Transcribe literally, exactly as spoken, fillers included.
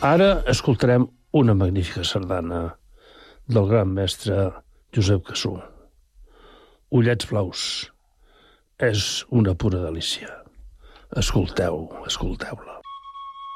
Ara escoltarem una magnífica sardana del gran mestre Josep Cassú. Ullets blaus. És una pura delícia. Escolteu, escolteu-la.